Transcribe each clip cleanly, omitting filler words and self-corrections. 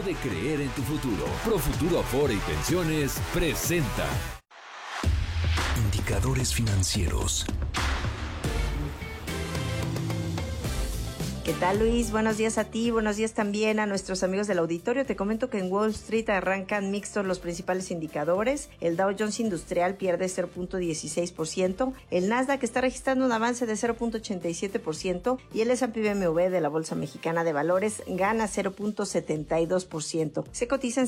de creer en tu futuro. Profuturo Afore y Pensiones presenta Indicadores Financieros. ¿Qué tal, Luis? Buenos días a ti, buenos días también a nuestros amigos del auditorio. Te comento que en Wall Street arrancan mixtos los principales indicadores. El Dow Jones Industrial pierde 0.16%, el Nasdaq está registrando un avance de 0.87% y el S&P BMW de la Bolsa Mexicana de Valores gana 0.72%. Se cotiza en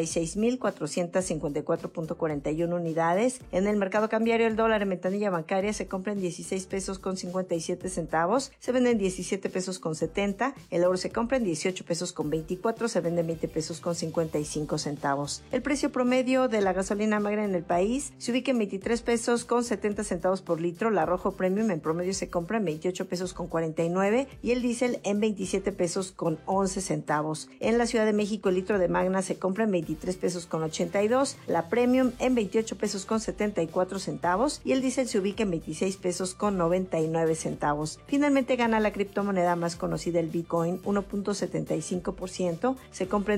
66,454.41 unidades. En el mercado cambiario, el dólar en ventanilla bancaria se compra en 16 pesos con 57 centavos, se vende en 17 pesos con 70, el euro se compra en 18 pesos con 24, se vende en 20 pesos con 55 centavos. El precio promedio de la gasolina magra en el país se ubica en 23 pesos con 70 centavos por litro, la Rojo Premium en promedio se compra en 28 pesos con 49 y el diésel en 27 pesos con 11 centavos. En la Ciudad de México el litro de Magna se compra en 23 pesos con 82, la Premium en 28 pesos con 74 centavos y el diésel se ubica en 26 pesos con 99 centavos. Finalmente gana la criptomoneda más conocida, el Bitcoin, 1.75%, se compra en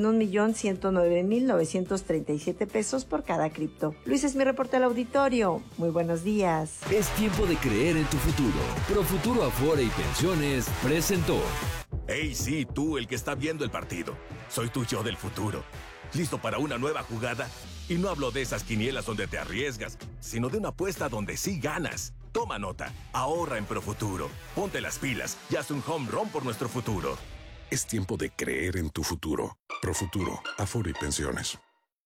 1.109.937 pesos por cada cripto. Luis, es mi reporte al auditorio. Muy buenos días. Es tiempo de creer en tu futuro. Profuturo Afore y Pensiones presentó. Hey, sí, tú, el que está viendo el partido. Soy tu yo del futuro. ¿Listo para una nueva jugada? Y no hablo de esas quinielas donde te arriesgas, sino de una apuesta donde sí ganas. Toma nota, ahorra en Profuturo, ponte las pilas y haz un home run por nuestro futuro. Es tiempo de creer en tu futuro. Profuturo, Afore y Pensiones.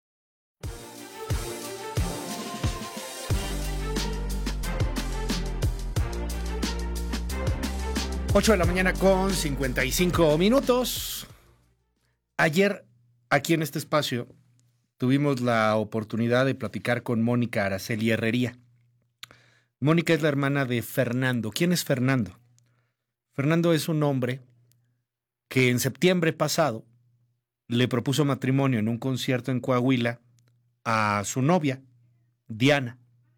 Ocho de la mañana con 55 minutos. Ayer, aquí en este espacio, tuvimos la oportunidad de platicar con Mónica Araceli Herrería. Mónica es la hermana de Fernando. ¿Quién es Fernando? Fernando es un hombre que en septiembre pasado le propuso matrimonio en un concierto en Coahuila a su novia, Diana.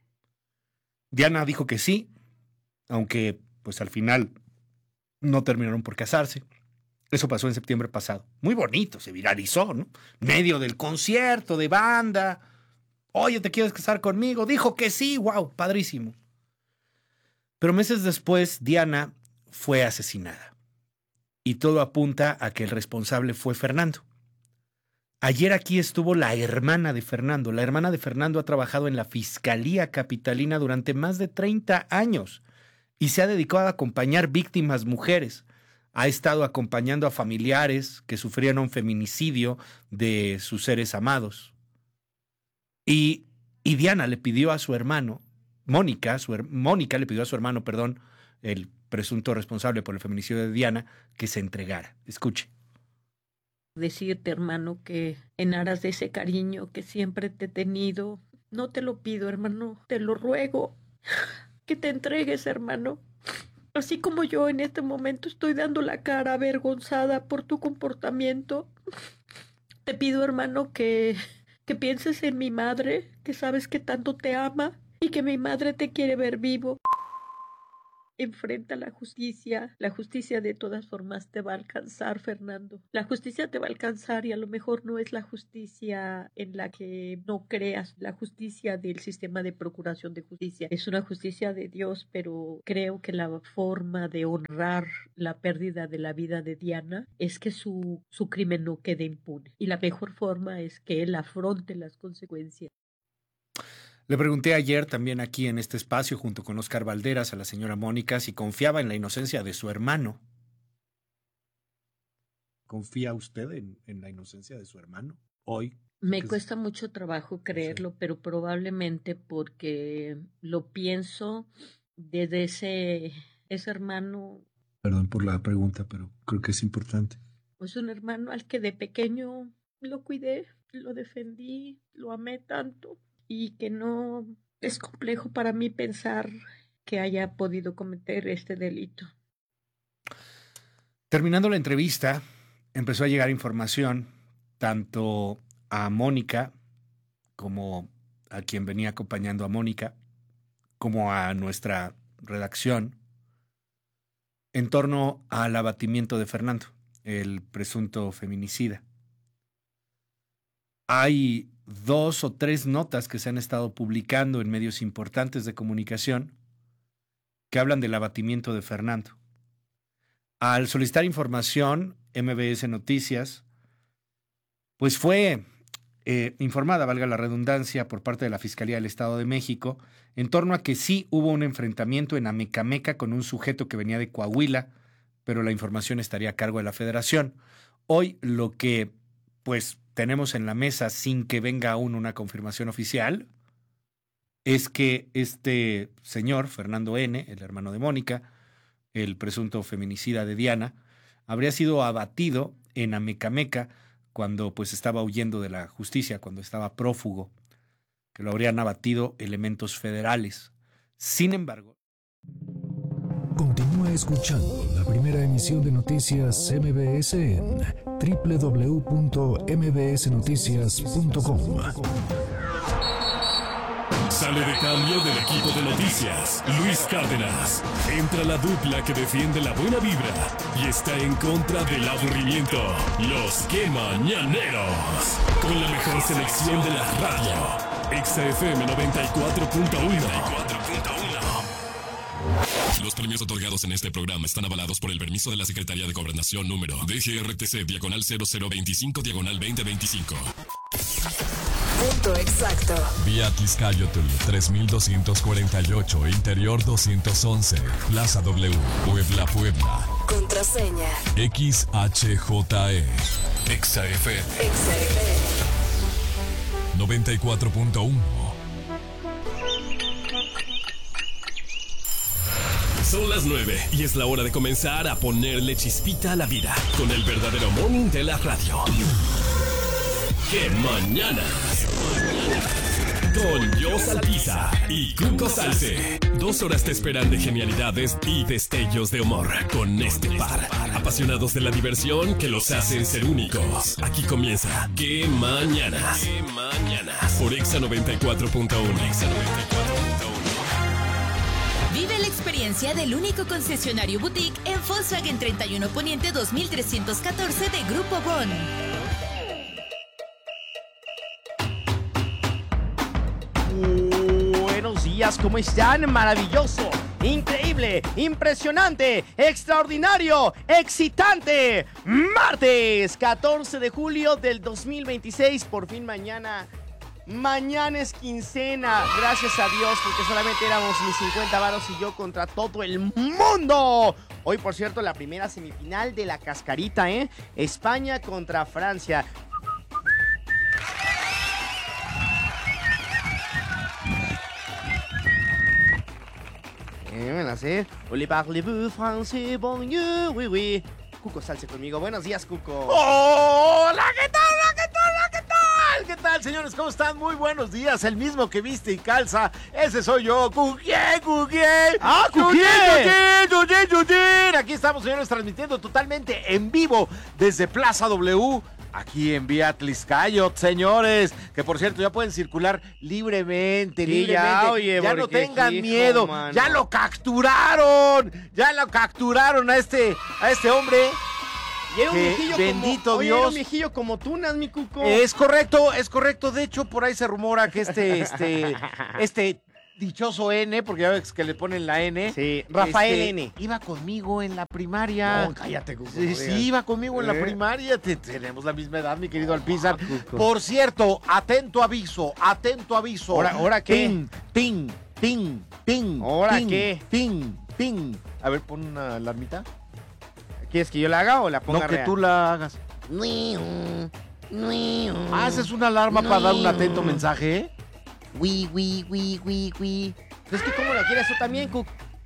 Diana dijo que sí, aunque pues al final no terminaron por casarse. Eso pasó en septiembre pasado. Muy bonito, se viralizó, ¿no? Medio del concierto, de banda. Oye, ¿te quieres casar conmigo? Dijo que sí, wow, padrísimo. Pero meses después, Diana fue asesinada. Y todo apunta a que el responsable fue Fernando. Ayer aquí estuvo la hermana de Fernando. La hermana de Fernando ha trabajado en la Fiscalía Capitalina durante más de 30 años y se ha dedicado a acompañar víctimas mujeres. Ha estado acompañando a familiares que sufrieron feminicidio de sus seres amados. Y Diana le pidió a su hermano, Mónica le pidió a su hermano, el presunto responsable por el feminicidio de Diana, que se entregara. Escuche. Decirte, hermano, que en aras de ese cariño que siempre te he tenido, no te lo pido, hermano, te lo ruego, que te entregues, hermano. Así como yo en este momento estoy dando la cara avergonzada por tu comportamiento, te pido, hermano, que pienses en mi madre, que sabes que tanto te ama y que mi madre te quiere ver vivo. Enfrenta la justicia de todas formas te va a alcanzar, Fernando. La justicia te va a alcanzar y a lo mejor no es la justicia en la que no creas, la justicia del sistema de procuración de justicia. Es una justicia de Dios, pero creo que la forma de honrar la pérdida de la vida de Diana es que su crimen no quede impune. Y la mejor forma es que él afronte las consecuencias. Le pregunté ayer también aquí en este espacio, junto con Oscar Valderas, a la señora Mónica, si confiaba en la inocencia de su hermano. ¿Confía usted en la inocencia de su hermano hoy? Me cuesta mucho trabajo creerlo, sí, pero probablemente porque lo pienso desde ese hermano. Perdón por la pregunta, pero creo que es importante. Es un hermano al que de pequeño lo cuidé, lo defendí, lo amé tanto. Y que no es complejo para mí pensar que haya podido cometer este delito. Terminando la entrevista, empezó a llegar información tanto a Mónica, como a quien venía acompañando a Mónica, como a nuestra redacción, en torno al abatimiento de Fernando, el presunto feminicida. hay 2 o 3 notas que se han estado publicando en medios importantes de comunicación que hablan del abatimiento de Fernando. Al solicitar información, MBS Noticias, pues fue informada, valga la redundancia, por parte de la Fiscalía del Estado de México, en torno a que sí hubo un enfrentamiento en Amecameca con un sujeto que venía de Coahuila, pero la información estaría a cargo de la Federación. Hoy lo que pues tenemos en la mesa, sin que venga aún una confirmación oficial, es que este señor, Fernando N., el hermano de Mónica, el presunto feminicida de Diana, habría sido abatido en Amecameca cuando pues estaba huyendo de la justicia, cuando estaba prófugo, que lo habrían abatido elementos federales. Sin embargo... Continúa escuchando la primera emisión de Noticias MBS en www.mbsnoticias.com. Sale de cambio del equipo de noticias, Luis Cárdenas. Entra la dupla que defiende la buena vibra y está en contra del aburrimiento. Los Que Mañaneros. Con la mejor selección de la radio. Exa FM 94.1. Los premios otorgados en este programa están avalados por el permiso de la Secretaría de Gobernación número DGRTC/0025/2025. Punto exacto. Vía Tliscayotl 3248, Interior 211, Plaza W, Puebla. Contraseña XHJE. Exa FM 94.1. Son las 9 y es la hora de comenzar a ponerle chispita a la vida con el verdadero morning de la radio. ¡Que mañanas! Con Jos Alpiza y Cuco Salce. 2 horas te esperan de genialidades y destellos de humor con este par. Apasionados de la diversión que los hacen ser únicos. Aquí comienza ¡Que mañanas! Por Exa 94.1. Vive la experiencia del único concesionario boutique en Volkswagen 31 Poniente 2314 de Grupo Bon. Buenos días, ¿cómo están? Maravilloso, increíble, impresionante, extraordinario, excitante. Martes 14 de julio del 2026, por fin mañana es quincena. Gracias a Dios, porque solamente éramos mis 50 varos y yo contra todo el mundo. Hoy, por cierto, la primera semifinal de la cascarita, España contra Francia. Me la sé. Ole parlez-vous français, bonjour, oui, oui. Cuco Salce conmigo. Buenos días, Cuco. ¡Hola! ¿Qué tal? ¿Qué tal, señores? ¿Cómo están? Muy buenos días. El mismo que viste y calza. Ese soy yo. ¡Cuquien! ¡Ah, Cuquien! Aquí estamos, señores, transmitiendo totalmente en vivo desde Plaza W. Aquí en Vía Tliscayotl, señores, que por cierto ya pueden circular libremente, sí, ya no tengan miedo, mano. Ya lo capturaron a este hombre. Y era un viejillo bendito como, Dios. Era un viejillo como tunas, mi Cuco. Es correcto. De hecho, por ahí se rumora que este dichoso N, porque ya ves que le ponen la N. Sí, Rafael N. Iba conmigo en la primaria. No, cállate, Cuco. Sí, iba conmigo en la primaria. Tenemos la misma edad, mi querido Alpizar. Por cierto, atento aviso. ¿Ahora qué? Ting. ¿Ahora qué? Ting. A ver, pon una alarmita. ¿Quieres que yo la haga o la ponga real? No, que real? tú la hagas. ¿Haces una alarma para dar un atento mensaje? Es que ¿cómo lo quieres tú también, Cuc?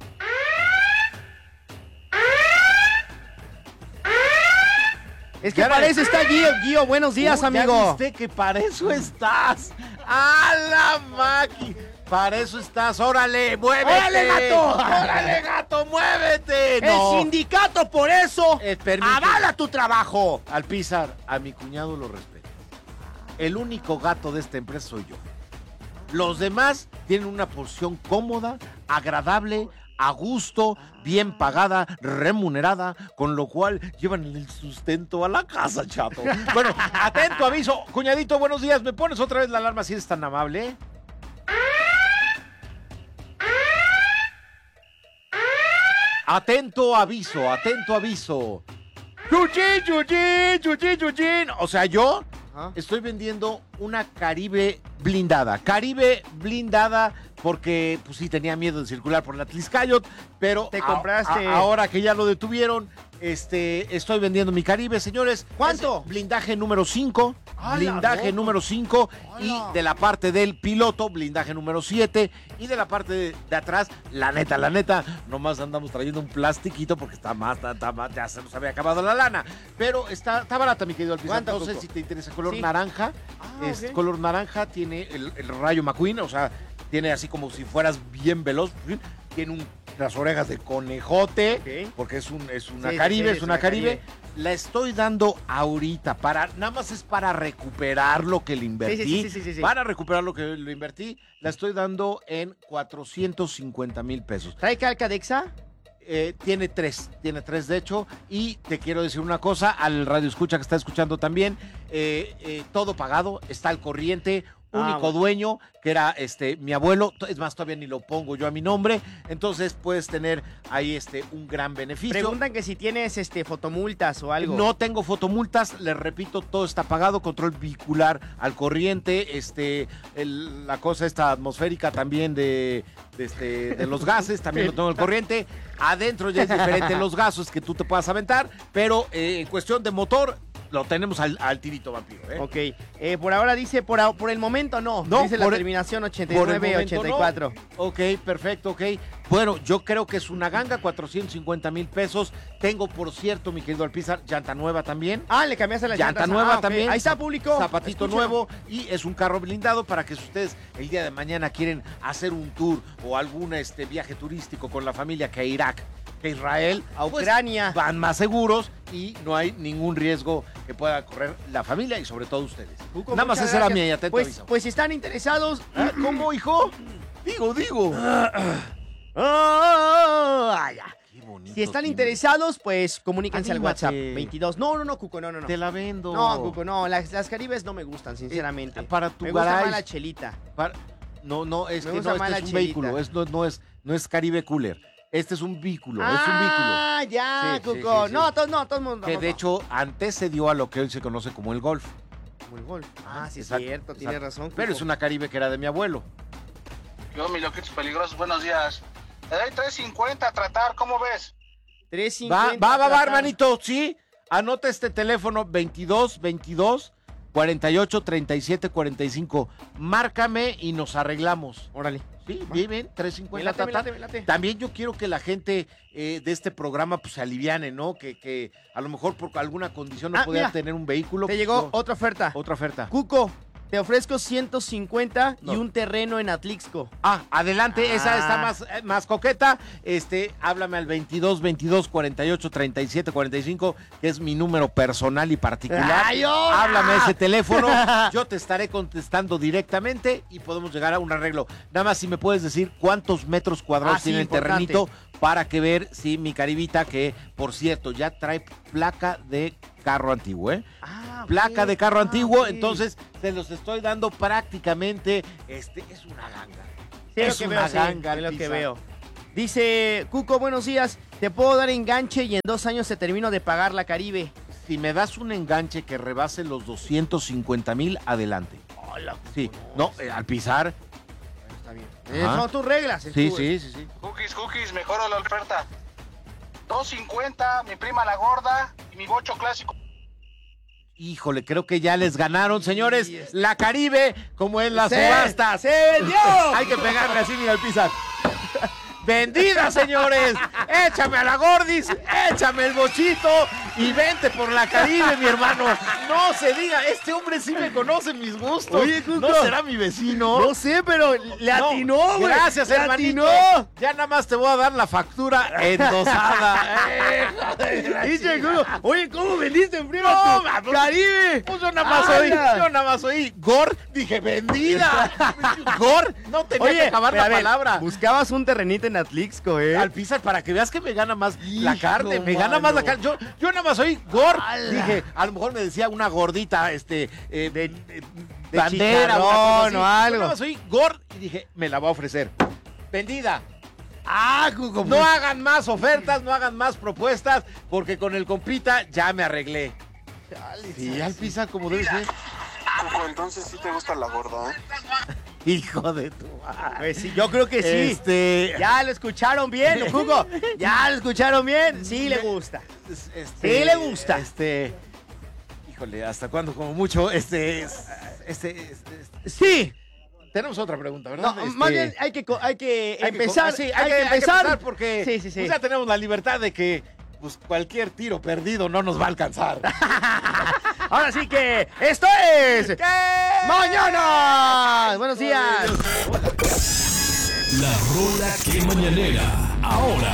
Es que ya para eso está Gio. Buenos días, amigo. Ya viste que para eso estás. ¡A la máquina! Para eso estás. ¡Órale, muévete! ¡Órale, gato, muévete! No. El sindicato, por eso, avala tu trabajo. Alpizar, a mi cuñado lo respeto. El único gato de esta empresa soy yo. Los demás tienen una posición cómoda, agradable, a gusto, bien pagada, remunerada, con lo cual llevan el sustento a la casa, chato. Bueno, atento aviso. Cuñadito, buenos días. ¿Me pones otra vez la alarma si eres tan amable? Atento aviso, atento aviso. ¡Chuchín! O sea, yo estoy vendiendo una Caribe blindada. Caribe blindada porque, pues sí, tenía miedo de circular por la Tliscayot, pero te compraste. Ahora que ya lo detuvieron, estoy vendiendo mi Caribe, señores. ¿Cuánto? Blindaje número 5. Blindaje número 5. Y de la parte del piloto, blindaje número 7. Y de la parte de atrás, la neta, nomás andamos trayendo un plastiquito porque está más, ya se nos había acabado la lana. Pero está barata, mi querido Alpizar. No sé si te interesa color naranja. Okay. Color naranja, tiene el rayo McQueen, o sea, tiene así como si fueras bien veloz. Tiene las orejas de conejote, porque es una Caribe. La estoy dando ahorita, nada más es para recuperar lo que le invertí. Sí. Para recuperar lo que le invertí, la estoy dando en 450,000 pesos. ¿Trae calca de Exa? Tiene tres de hecho, y te quiero decir una cosa, al radio escucha que está escuchando también, todo pagado, está al corriente, único dueño, que era mi abuelo, es más, todavía ni lo pongo yo a mi nombre, entonces puedes tener ahí un gran beneficio. Preguntan que si tienes fotomultas o algo. No tengo fotomultas, les repito, todo está pagado, control vehicular al corriente, la cosa esta atmosférica también de los gases, también lo tengo al corriente. Adentro ya es diferente los gases que tú te puedas aventar, pero en cuestión de motor, lo tenemos al tirito, vampiro. Ok, por ahora dice, por el momento no dice la terminación 8984. No. Ok, perfecto, ok. Bueno, yo creo que es una ganga, 450,000 pesos. Tengo, por cierto, mi querido Alpizar, llanta nueva también. Le cambiaste la llanta nueva también. Ahí está, público. Zapatito nuevo, y es un carro blindado para que si ustedes el día de mañana quieren hacer un tour o algún viaje turístico con la familia que a Irak, que a Israel, a Ucrania, pues, van más seguros y no hay ningún riesgo que pueda correr la familia y sobre todo ustedes. Nada más esa era mi atento aviso. Pues si están interesados. ¿Cómo, hijo? Digo. Qué bonito, si están interesados, pues comuníquense al WhatsApp 22. No, Cuco, no. Te la vendo. No, Cuco, no. Las Caribes no me gustan, sinceramente. Para tu me garage. gusta más la chelita. No, es que no, es un vehículo. No es Caribe Cooler. Este es un vehículo, ya, Cuco. Sí. No, todos. Que de hecho antes se dio a lo que hoy se conoce como el Golf. Como el Golf. Sí, es exacto, cierto, tiene razón, Cuco. Pero es una Caribe que era de mi abuelo. Yo, mis loquitos peligrosos, buenos días. Te doy 350 a tratar, ¿cómo ves? 350. Va, hermanito, sí. Anota este teléfono 22 48 37 45. Márcame y nos arreglamos. Órale. Sí, bien, 350. Me late. También yo quiero que la gente de este programa pues se aliviane, ¿no? Que a lo mejor por alguna condición no podía tener un vehículo. Te llegó otra oferta. Cuco, te ofrezco 150 y un terreno en Atlixco. Adelante, esa está más coqueta. Háblame al 22 48 37 45, que es mi número personal y particular. Háblame a ese teléfono, yo te estaré contestando directamente y podemos llegar a un arreglo. Nada más si me puedes decir cuántos metros cuadrados tiene el terrenito para que ver si mi Caribita, que por cierto ya trae placa de carro antiguo, placa de carro antiguo, entonces se los estoy dando prácticamente, es una ganga. Es una ganga, es lo que veo. Dice, Cuco, buenos días, te puedo dar enganche y en 2 años te termino de pagar la Caribe. Si me das un enganche que rebase los 250,000, adelante. Hola, sí, no, Alpizar. Está bien. Son tus reglas. Sí. Cookies, mejora la oferta. 250, mi prima la gorda y mi bocho clásico. Híjole, creo que ya les ganaron, señores. La Caribe, como en las subastas. ¡Se vendió! Hay que pegarle así, mira, al Pizar. ¡Vendida, señores! ¡Échame a la gordis! ¡Échame el bochito! y vente por la Caribe, mi hermano. No se diga, este hombre sí me conoce mis gustos. Oye, Cuco, ¿no será mi vecino? No sé, pero le atinó, güey. Gracias, le hermanito. atinó. Ya nada más te voy a dar la factura endosada. Dice, Cuco, oye, ¿cómo vendiste en frío No, a tu Caribe? Pues yo nada más oí Gor, dije, vendida. Gor, no tenía que acabar la palabra. Buscabas un terrenito en Atlixco, Alpizar, para que veas que me gana más la carne, me gana más la carne. Yo nada más oí Gor, dije, a lo mejor me decía una gordita, de bandera o algo. Yo nada más oí Gor y dije, me la va a ofrecer. Vendida. Cuco, no hagan más ofertas, no hagan más propuestas, porque con el compita ya me arreglé. Sí, Alpizar, como debe ser. Cuco, entonces sí te gusta la gorda, Hijo de tu madre. Pues sí, yo creo que sí. Ya lo escucharon bien, Cuco. Ya lo escucharon bien. Sí le gusta. Sí le gusta. Híjole, ¿hasta cuándo? Como mucho, Sí. Tenemos otra pregunta, ¿verdad? No, más bien hay que empezar. Hay que empezar porque sí. Pues ya tenemos la libertad de que pues, cualquier tiro perdido no nos va a alcanzar. Ahora sí que esto es Mañana. Buenos días. La rola que mañanera, ahora